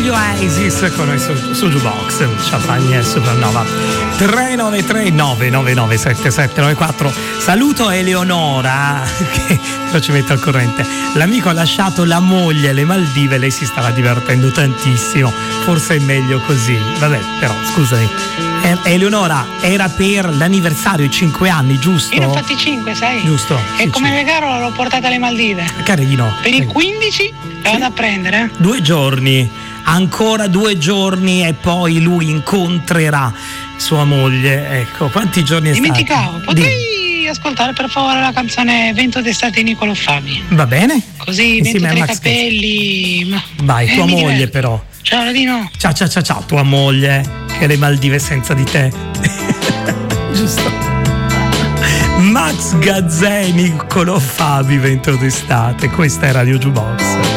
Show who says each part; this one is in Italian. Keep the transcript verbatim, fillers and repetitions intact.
Speaker 1: Oasis con noi su, su Jukebox, Champagne e Supernova. Tre nove tre nove nove nove sette sette nove quattro. Saluto Eleonora che però ci mette al corrente. L'amico ha lasciato la moglie alle Maldive, lei si stava divertendo tantissimo, forse è meglio così. Vabbè, però scusami, eh, Eleonora, era per l'anniversario, i cinque anni, giusto?
Speaker 2: Io ne ho fatti cinque, sai?
Speaker 1: Giusto.
Speaker 2: E
Speaker 1: sì,
Speaker 2: come
Speaker 1: sì.
Speaker 2: regalo l'ho portata alle Maldive.
Speaker 1: Carino.
Speaker 2: Per i quindici la vado a prendere. Eh?
Speaker 1: Due giorni, ancora due giorni e poi lui incontrerà sua moglie. Ecco, quanti giorni è stato?
Speaker 2: Dimenticavo, potrei Di... ascoltare per favore la canzone Vento d'estate di Nicolò Fabi.
Speaker 1: Va bene?
Speaker 2: Così, vento tra i capelli. Ma...
Speaker 1: Vai,
Speaker 2: eh,
Speaker 1: tua moglie
Speaker 2: diverto.
Speaker 1: Però.
Speaker 2: Ciao Radino.
Speaker 1: Ciao ciao ciao ciao, tua moglie, che le Maldive senza di te. Giusto. Max Gazzè, Nicolò Fabi, Vento d'estate. Questa è Radio Jukebox.